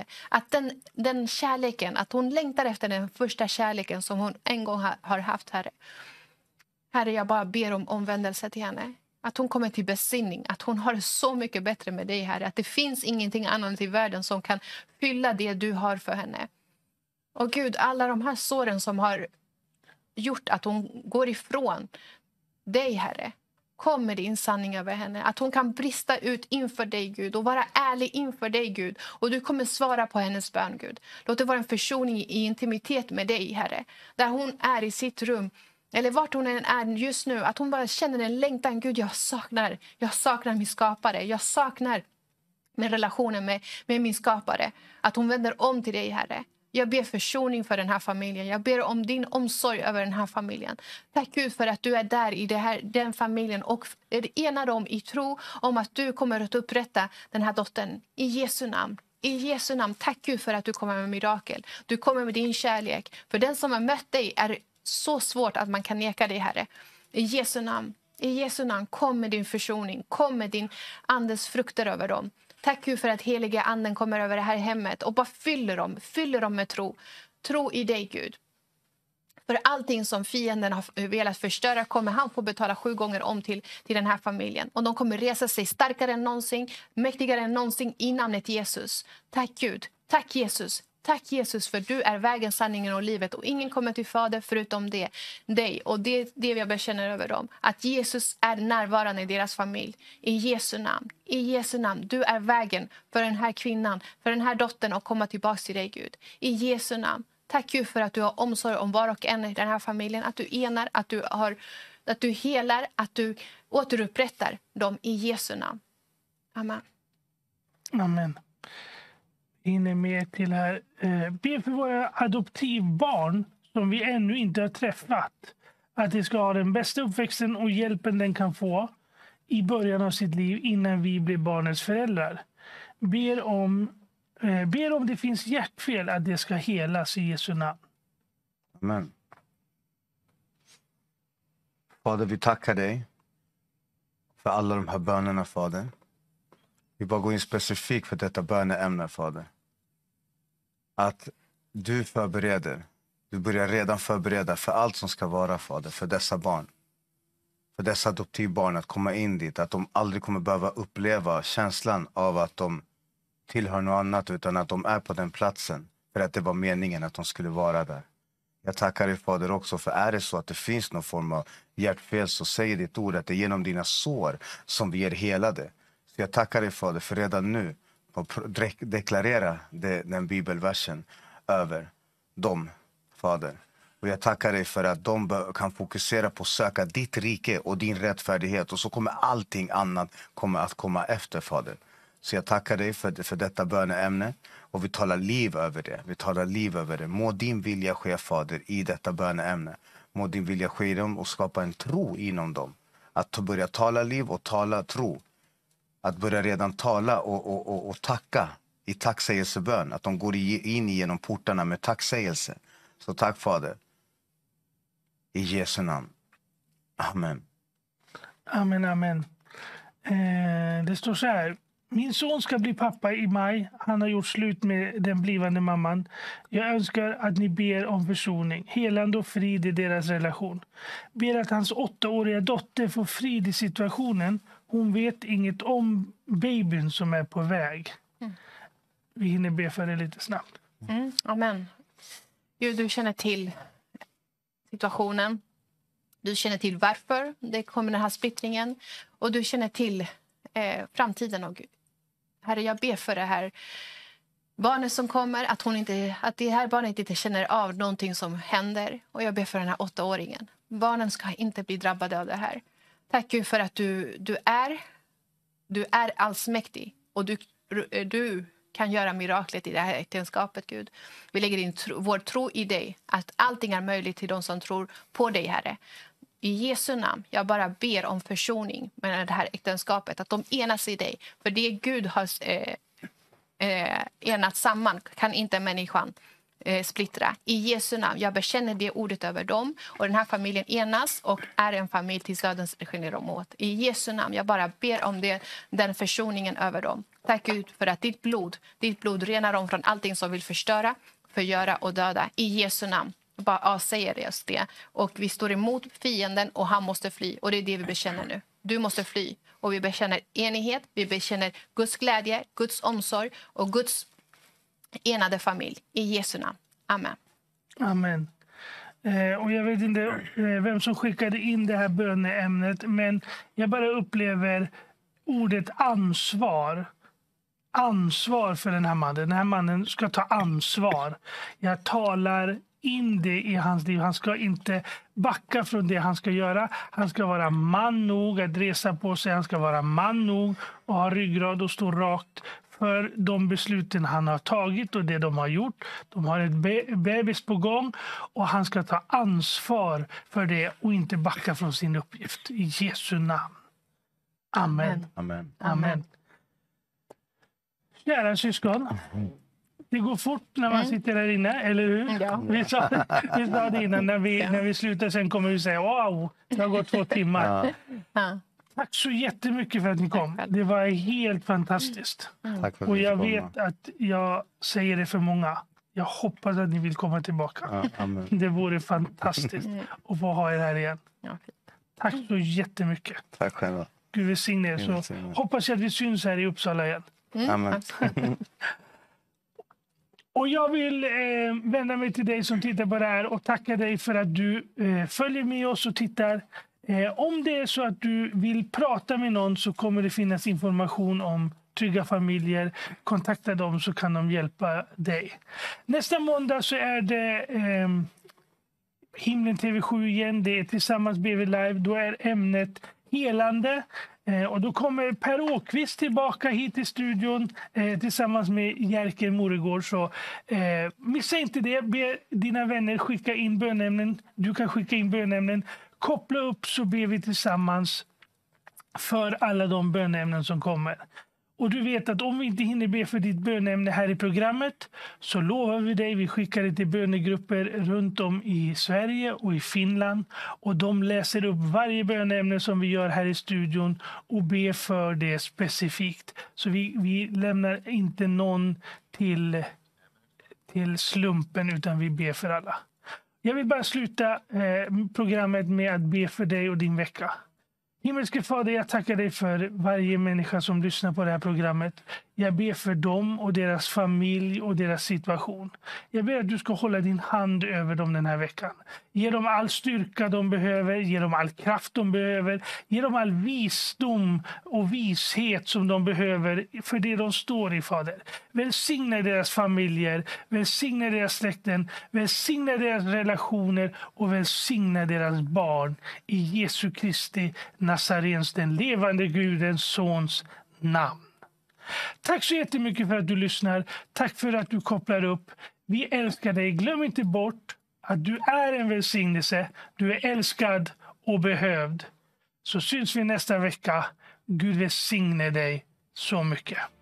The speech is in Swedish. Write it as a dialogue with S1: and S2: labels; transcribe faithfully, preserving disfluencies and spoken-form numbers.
S1: Att den, den kärleken, att hon längtar efter den första kärleken som hon en gång har, har haft, Herre. Herre, jag bara ber om omvändelse till henne. Att hon kommer till besinning, att hon har det så mycket bättre med dig, Herre. Att det finns ingenting annat i världen som kan fylla det du har för henne. Och Gud, alla de här såren som har gjort att hon går ifrån dig, Herre. Kom med din sanning över henne. Att hon kan brista ut inför dig, Gud. Och vara ärlig inför dig, Gud. Och du kommer svara på hennes bön, Gud. Låt det vara en försoning i intimitet med dig, Herre. Där hon är i sitt rum. Eller vart hon än är just nu. Att hon bara känner en längtan. Gud, jag saknar. Jag saknar min skapare. Jag saknar min relationen med, med min skapare. Att hon vänder om till dig, Herre. Jag ber försoning för den här familjen. Jag ber om din omsorg över den här familjen. Tack Gud för att du är där i det här, den familjen och enar dem i tro om att du kommer att upprätta den här dottern. I Jesu namn. I Jesu namn. Tack Gud för att du kommer med mirakel. Du kommer med din kärlek. För den som har mött dig är så svårt att man kan neka dig, Herre. I Jesu namn. I Jesu namn. Kom med din försoning. Kom med din andes frukter över dem. Tack Gud för att heliga anden kommer över det här hemmet och bara fyller dem, fyller dem med tro. Tro i dig, Gud. För allting som fienden har velat förstöra kommer han få betala sju gånger om till, till den här familjen. Och de kommer resa sig starkare än någonsin, mäktigare än någonsin i namnet Jesus. Tack Gud, tack Jesus. Tack Jesus för du är vägen, sanningen och livet. Och ingen kommer till Fader förutom det, dig. Och det är det jag bekänner över dem. Att Jesus är närvarande i deras familj. I Jesu namn. I Jesu namn. Du är vägen för den här kvinnan. För den här dottern att komma tillbaka till dig, Gud. I Jesu namn. Tack Gud för att du har omsorg om var och en i den här familjen. Att du enar, att du, har, att du helar, att du återupprättar dem i Jesu namn. Amen.
S2: Amen. Hinner med till här. Eh, be för våra adoptivbarn som vi ännu inte har träffat. Att de ska ha den bästa uppväxten och hjälpen den kan få i början av sitt liv innan vi blir barnets föräldrar. Ber om, eh, ber om det finns hjärtfel att det ska helas i Jesu namn.
S3: Amen. Fader, vi tackar dig för alla de här bönerna, Fader. Vi bara går in specifikt för detta böneämne, Fader. Att du förbereder, du börjar redan förbereda för allt som ska vara, Fader, för dessa barn. För dessa adoptivbarn att komma in dit, att de aldrig kommer behöva uppleva känslan av att de tillhör något annat, utan att de är på den platsen för att det var meningen att de skulle vara där. Jag tackar dig, Fader, också, för är det så att det finns någon form av hjärtfel, så säger ditt ord att det är genom dina sår som vi är helade. Så jag tackar dig, Fader, för redan nu och deklarera det, den bibelversen över dem, Fader. Och jag tackar dig för att de kan fokusera på att söka ditt rike och din rättfärdighet. Och så kommer allting annat komma att komma efter, Fader. Så jag tackar dig för, för detta böneämne. Och vi talar liv över det. Vi talar liv över det. Må din vilja ske, Fader, i detta böneämne. Må din vilja ske i dem och skapa en tro inom dem. Att börja tala liv och tala tro. Att börja redan tala och, och, och, och tacka i tacksägelsebön. Att de går in genom portarna med tacksägelse. Så tack, Fader. I Jesu namn. Amen.
S2: Amen, amen. Eh, det står så här. Min son ska bli pappa i maj. Han har gjort slut med den blivande mamman. Jag önskar att ni ber om försoning, helande och frid i deras relation. Ber att hans åttaåriga dotter får frid i situationen. Hon vet inget om babyn som är på väg. Mm. Vi hinner be för det lite snabbt.
S1: Mm, amen. Gud, du känner till situationen. Du känner till varför det kommer den här splittringen. Och du känner till eh, framtiden. Och Herre, jag ber för det här barnet som kommer. Att, hon inte, att det här barnet inte känner av någonting som händer. Och jag ber för den här åttaåringen. Barnen ska inte bli drabbade av det här. Tack Gud för att du, du är du är allsmäktig. Och du, du kan göra miraklet i det här äktenskapet, Gud. Vi lägger in tro, vår tro i dig. Att allting är möjligt till de som tror på dig, Herre. I Jesu namn, jag bara ber om försoning med det här äktenskapet. Att de enas i dig. För det Gud har eh, eh, enat samman kan inte människan eh, splittra. I Jesu namn, jag bekänner det ordet över dem. Och den här familjen enas och är en familj tills dödens skiljer dem åt. I Jesu namn, jag bara ber om det, den försoningen över dem. Tack Gud för att ditt blod, ditt blod renar dem från allting som vill förstöra, förgöra och döda. I Jesu namn. Bara ja, säger det, det. Och vi står emot fienden och han måste fly. Och det är det vi bekänner nu. Du måste fly. Och vi bekänner enighet, vi bekänner Guds glädje, Guds omsorg och Guds enade familj. I Jesu namn. Amen.
S2: Amen. Eh, och jag vet inte eh, vem som skickade in det här böneämnet, men jag bara upplever ordet ansvar. Ansvar för den här mannen. Den här mannen ska ta ansvar. Jag talar in det i hans liv. Han ska inte backa från det han ska göra. Han ska vara man nog att resa på sig. Han ska vara man nog och ha ryggrad och stå rakt för de besluten han har tagit och det de har gjort. De har ett be- bebis på gång och han ska ta ansvar för det och inte backa från sin uppgift. I Jesu namn. Amen.
S3: Amen.
S2: Amen. Kära syskon. Det går fort när man
S1: Mm.
S2: sitter där inne, eller hur?
S1: Ja.
S2: Vi, sa, vi sa det innan, när vi,
S1: Ja.
S2: när vi slutar sen kommer vi säga wow, det har gått två timmar.
S3: Ja,
S1: Ja.
S2: Tack så jättemycket för att ni kom.
S1: själv.
S2: Det var helt fantastiskt.
S3: tack för att
S2: Och
S3: du
S2: jag
S3: fick
S2: vet
S3: komma.
S2: att jag säger det för många. Jag hoppas att ni vill komma tillbaka.
S3: Ja, amen.
S2: Det vore fantastiskt att få ha er här igen.
S1: Ja, fint.
S2: Tack så jättemycket.
S3: Tack själva.
S2: Gud välsigne er.
S3: Gud
S2: Så
S3: välsigne er.
S2: hoppas jag att vi syns här i Uppsala igen.
S1: Mm,
S3: Amen.
S1: absolut.
S2: Och jag vill eh, vända mig till dig som tittar på det här och tacka dig för att du eh, följer med oss och tittar. Eh, om det är så att du vill prata med någon så kommer det finnas information om Trygga familjer. Kontakta dem så kan de hjälpa dig. Nästa måndag så är det eh, Himlen T V sju igen. Det är Tillsammans B V Live. Då är ämnet helande. Eh, och då kommer Per Åkvist tillbaka hit till studion eh, tillsammans med Jerker Moregård. Så eh, missa inte det. Be dina vänner skicka in bönämnen. Du kan skicka in bönämnen. Koppla upp så ber vi tillsammans för alla de bönämnen som kommer. Och du vet att om vi inte hinner be för ditt bönämne här i programmet så lovar vi dig, vi skickar det till bönegrupper runt om i Sverige och i Finland. Och de läser upp varje bönämne som vi gör här i studion och ber för det specifikt. Så vi, vi lämnar inte någon till, till slumpen utan vi ber för alla. Jag vill bara sluta eh, programmet med att be för dig och din vecka. Himmelske Fader, jag tackar dig för varje människa som lyssnar på det här programmet. Jag ber för dem och deras familj och deras situation. Jag ber att du ska hålla din hand över dem den här veckan. Ge dem all styrka de behöver, ge dem all kraft de behöver. Ge dem all visdom och vishet som de behöver för det de står i, Fader. Välsigna deras familjer, välsigna deras släkten, välsigna deras relationer och välsigna deras barn. I Jesu Kristi Nazarens, den levande Gudens sons namn. Tack så jättemycket för att du lyssnar. Tack för att du kopplar upp. Vi älskar dig. Glöm inte bort att du är en välsignelse. Du är älskad och behövd. Så syns vi nästa vecka. Gud välsigne dig så mycket.